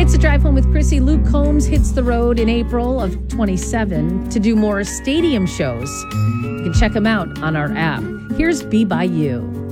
It's a drive home with Chrissy. Luke Combs hits the road in April of 27 to do more stadium shows. You can check him out on our app. Here's Be By You.